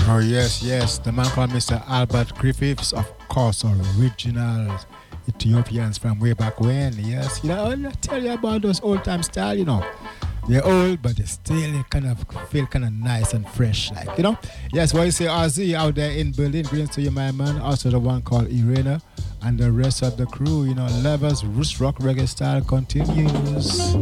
Oh, yes, yes. The man called Mr. Albert Griffiths, of course, original Ethiopians from way back when. Yes, I tell you about those old time style. They're old, but they still kind of feel kind of nice and fresh, Yes, what you say, RZ out there in Berlin, greetings to you, my man. Also, the one called Irena and the rest of the crew. Levels, Roots Rock Reggae style continues.